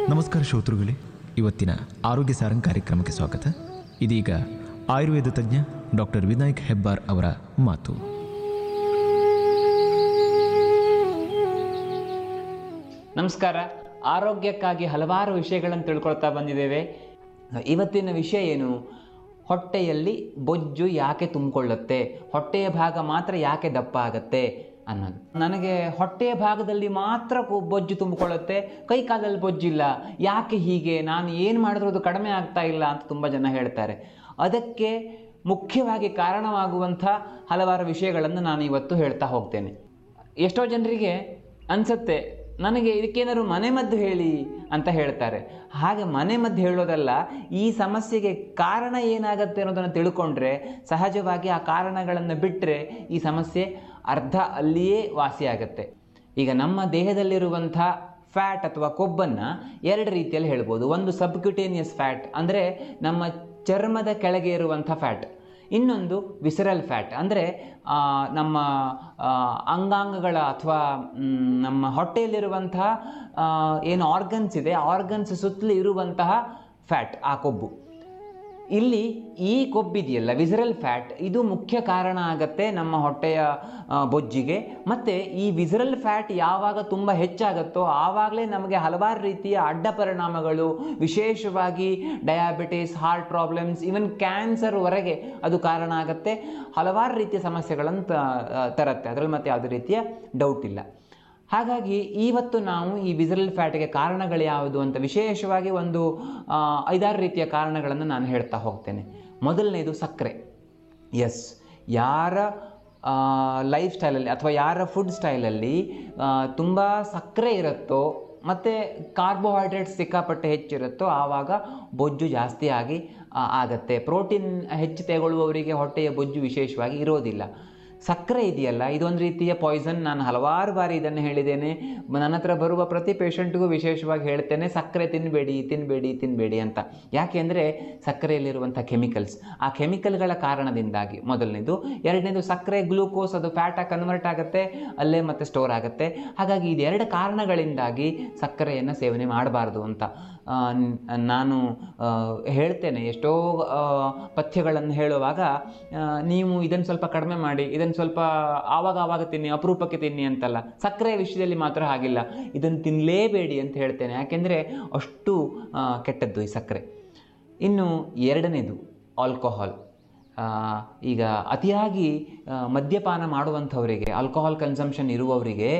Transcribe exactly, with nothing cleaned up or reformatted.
ನಮಸ್ಕಾರ ಶ್ರೋತೃಗಳೇ, ಇವತ್ತಿನ ಆರೋಗ್ಯ ಸಾರಂಗ್ ಕಾರ್ಯಕ್ರಮಕ್ಕೆ ಸ್ವಾಗತ. ಇದೀಗ ಆಯುರ್ವೇದ ತಜ್ಞ ಡಾಕ್ಟರ್ ವಿನಾಯಕ್ ಹೆಬ್ಬಾರ್ ಅವರ ಮಾತು. ನಮಸ್ಕಾರ. ಆರೋಗ್ಯಕ್ಕಾಗಿ ಹಲವಾರು ವಿಷಯಗಳನ್ನು ತಿಳ್ಕೊಳ್ತಾ ಬಂದಿದ್ದೇವೆ. ಇವತ್ತಿನ ವಿಷಯ ಏನು? ಹೊಟ್ಟೆಯಲ್ಲಿ ಬೊಜ್ಜು ಯಾಕೆ ತುಂಬಿಕೊಳ್ಳುತ್ತೆ, ಹೊಟ್ಟೆಯ ಭಾಗ ಮಾತ್ರ ಯಾಕೆ ದಪ್ಪ ಆಗುತ್ತೆ ಅನ್ನೋದು. ನನಗೆ ಹೊಟ್ಟೆಯ ಭಾಗದಲ್ಲಿ ಮಾತ್ರ ಬೊಜ್ಜು ತುಂಬಿಕೊಳ್ಳುತ್ತೆ, ಕೈ ಕಾಲಲ್ಲಿ ಬೊಜ್ಜಿಲ್ಲ, ಯಾಕೆ ಹೀಗೆ, ನಾನು ಏನು ಮಾಡಿದ್ರೂ ಅದು ಕಡಿಮೆ ಆಗ್ತಾ ಇಲ್ಲ ಅಂತ ತುಂಬ ಜನ ಹೇಳ್ತಾರೆ. ಅದಕ್ಕೆ ಮುಖ್ಯವಾಗಿ ಕಾರಣವಾಗುವಂಥ ಹಲವಾರು ವಿಷಯಗಳನ್ನು ನಾನು ಇವತ್ತು ಹೇಳ್ತಾ ಹೋಗ್ತೇನೆ. ಎಷ್ಟೋ ಜನರಿಗೆ ಅನಿಸುತ್ತೆ ನನಗೆ ಇದಕ್ಕೇನಾದ್ರು ಮನೆಮದ್ದು ಹೇಳಿ ಅಂತ ಹೇಳ್ತಾರೆ. ಹಾಗೆ ಮನೆಮದ್ದು ಹೇಳೋದಲ್ಲ, ಈ ಸಮಸ್ಯೆಗೆ ಕಾರಣ ಏನಾಗುತ್ತೆ ಅನ್ನೋದನ್ನು ತಿಳ್ಕೊಂಡ್ರೆ ಸಹಜವಾಗಿ ಆ ಕಾರಣಗಳನ್ನು ಬಿಟ್ಟರೆ ಈ ಸಮಸ್ಯೆ ಅರ್ಧ ಅಲ್ಲಿಯೇ ವಾಸಿಯಾಗತ್ತೆ. ಈಗ ನಮ್ಮ ದೇಹದಲ್ಲಿರುವಂಥ ಫ್ಯಾಟ್ ಅಥವಾ ಕೊಬ್ಬನ್ನು ಎರಡು ರೀತಿಯಲ್ಲಿ ಹೇಳ್ಬೋದು. ಒಂದು ಸಬ್ಕ್ಯುಟೇನಿಯಸ್ ಫ್ಯಾಟ್, ಅಂದರೆ ನಮ್ಮ ಚರ್ಮದ ಕೆಳಗೆ ಇರುವಂಥ ಫ್ಯಾಟ್. ಇನ್ನೊಂದು ವಿಸರಲ್ ಫ್ಯಾಟ್, ಅಂದರೆ ನಮ್ಮ ಅಂಗಾಂಗಗಳ ಅಥವಾ ನಮ್ಮ ಹೊಟ್ಟೆಯಲ್ಲಿರುವಂತಹ ಏನು ಆರ್ಗನ್ಸ್ ಇದೆ, ಆರ್ಗನ್ಸ್ ಸುತ್ತಲೂ ಇರುವಂತಹ ಫ್ಯಾಟ್, ಆ ಕೊಬ್ಬು. ಇಲ್ಲಿ ಈ ಕೊಬ್ಬಿದೆಯಲ್ಲ, ವಿಸರಲ್ ಫ್ಯಾಟ್, ಇದು ಮುಖ್ಯ ಕಾರಣ ಆಗತ್ತೆ ನಮ್ಮ ಹೊಟ್ಟೆಯ ಬೊಜ್ಜಿಗೆ. ಮತ್ತು ಈ ವಿಸರಲ್ ಫ್ಯಾಟ್ ಯಾವಾಗ ತುಂಬ ಹೆಚ್ಚಾಗುತ್ತೋ ಆವಾಗಲೇ ನಮಗೆ ಹಲವಾರು ರೀತಿಯ ಅಡ್ಡ ಪರಿಣಾಮಗಳು, ವಿಶೇಷವಾಗಿ ಡಯಾಬಿಟಿಸ್, ಹಾರ್ಟ್ ಪ್ರಾಬ್ಲಮ್ಸ್, ಈವನ್ ಕ್ಯಾನ್ಸರ್ವರೆಗೆ ಅದು ಕಾರಣ ಆಗುತ್ತೆ. ಹಲವಾರು ರೀತಿಯ ಸಮಸ್ಯೆಗಳನ್ನು ತರುತ್ತೆ, ಅದರಲ್ಲಿ ಮತ್ತೆ ಯಾವುದೇ ರೀತಿಯ ಡೌಟ್ ಇಲ್ಲ. ಹಾಗಾಗಿ ಇವತ್ತು ನಾವು ಈ ವಿಸರಲ್ ಫ್ಯಾಟ್ಗೆ ಕಾರಣಗಳು ಯಾವುದು ಅಂತ ವಿಶೇಷವಾಗಿ ಒಂದು ಐದಾರು ರೀತಿಯ ಕಾರಣಗಳನ್ನು ನಾನು ಹೇಳ್ತಾ ಹೋಗ್ತೇನೆ. ಮೊದಲನೇದು ಸಕ್ಕರೆ. ಎಸ್, ಯಾರ ಲೈಫ್ ಸ್ಟೈಲಲ್ಲಿ ಅಥವಾ ಯಾರ ಫುಡ್ ಸ್ಟೈಲಲ್ಲಿ ತುಂಬ ಸಕ್ಕರೆ ಇರುತ್ತೋ ಮತ್ತು ಕಾರ್ಬೋಹೈಡ್ರೇಟ್ಸ್ ಸಿಕ್ಕಾಪಟ್ಟೆ ಹೆಚ್ಚಿರುತ್ತೋ ಆವಾಗ ಬೊಜ್ಜು ಜಾಸ್ತಿ ಆಗಿ ಆಗತ್ತೆ. ಪ್ರೋಟೀನ್ ಹೆಚ್ಚು ತಗೊಳ್ಳುವವರಿಗೆ ಹೊಟ್ಟೆಯ ಬೊಜ್ಜು ವಿಶೇಷವಾಗಿ ಇರೋದಿಲ್ಲ. ಸಕ್ಕರೆ ಇದೆಯಲ್ಲ, ಇದೊಂದು ರೀತಿಯ ಪಾಯ್ಸನ್. ನಾನು ಹಲವಾರು ಬಾರಿ ಇದನ್ನು ಹೇಳಿದ್ದೇನೆ. ನನ್ನ ಹತ್ರ ಬರುವ ಪ್ರತಿ ಪೇಷಂಟ್ಗೂ ವಿಶೇಷವಾಗಿ ಹೇಳ್ತೇನೆ, ಸಕ್ಕರೆ ತಿನ್ನಬೇಡಿ ತಿನ್ನಬೇಡಿ ತಿನ್ನಬೇಡಿ ಅಂತ. ಯಾಕೆ ಅಂದರೆ ಸಕ್ಕರೆಯಲ್ಲಿರುವಂಥ ಕೆಮಿಕಲ್ಸ್, ಆ ಕೆಮಿಕಲ್ಗಳ ಕಾರಣದಿಂದಾಗಿ ಮೊದಲನೇದು. ಎರಡನೇದು, ಸಕ್ಕರೆ ಗ್ಲೂಕೋಸ್ ಅದು ಫ್ಯಾಟಾಗಿ ಕನ್ವರ್ಟ್ ಆಗುತ್ತೆ, ಅಲ್ಲೇ ಮತ್ತೆ ಸ್ಟೋರ್ ಆಗುತ್ತೆ. ಹಾಗಾಗಿ ಇದೆರಡು ಕಾರಣಗಳಿಂದಾಗಿ ಸಕ್ಕರೆಯನ್ನು ಸೇವನೆ ಮಾಡಬಾರ್ದು ಅಂತ ನಾನು ಹೇಳ್ತೇನೆ. ಎಷ್ಟೋ ಪಥ್ಯಗಳನ್ನು ಹೇಳುವಾಗ ನೀವು ಇದನ್ನು ಸ್ವಲ್ಪ ಕಡಿಮೆ ಮಾಡಿ, ಇದನ್ನು ಸ್ವಲ್ಪ ಆವಾಗ ಆವಾಗ ತಿನ್ನಿ, ಅಪರೂಪಕ್ಕೆ ತಿನ್ನಿ ಅಂತಲ್ಲ. ಸಕ್ಕರೆಯ ವಿಷಯದಲ್ಲಿ ಮಾತ್ರ ಹಾಗಿಲ್ಲ, ಇದನ್ನು ತಿನ್ನಲೇಬೇಡಿ ಅಂತ ಹೇಳ್ತೇನೆ. ಯಾಕೆಂದರೆ ಅಷ್ಟು ಕೆಟ್ಟದ್ದು ಈ ಸಕ್ಕರೆ. ಇನ್ನು ಎರಡನೇದು ಆಲ್ಕೋಹಾಲ್. ಈಗ ಅತಿಯಾಗಿ ಮದ್ಯಪಾನ ಮಾಡುವಂಥವರಿಗೆ, ಆಲ್ಕೋಹಾಲ್ ಕನ್ಸಂಪ್ಷನ್ ಇರುವವರಿಗೆ